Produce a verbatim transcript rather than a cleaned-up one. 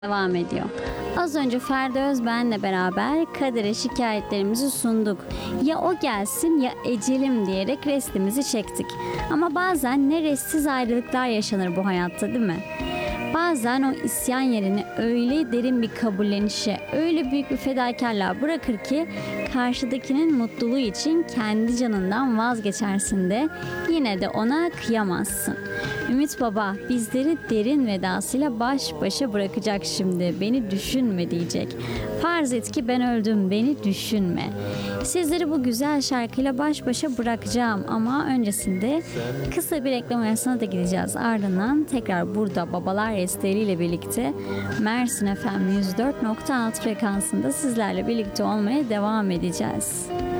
Devam ediyor. Az önce Ferdi Özben'le beraber kadere şikayetlerimizi sunduk. Ya o gelsin ya ecelim diyerek restimizi çektik. Ama bazen ne restsiz ayrılıklar yaşanır bu hayatta, değil mi? Bazen o isyan yerini öyle derin bir kabullenişe, öyle büyük bir fedakarlığa bırakır ki karşıdakinin mutluluğu için kendi canından vazgeçersin de yine de ona kıyamazsın. Ümit Baba bizleri derin vedasıyla baş başa bırakacak şimdi. Beni düşünme diyecek. Farz et ki ben öldüm, beni düşünme. Sizleri bu güzel şarkıyla baş başa bırakacağım ama öncesinde kısa bir reklam arasına da gideceğiz. Ardından tekrar burada Babalar Restleri ile birlikte Mersin F M yüz dört nokta altı frekansında sizlerle birlikte olmaya devam edeceğiz.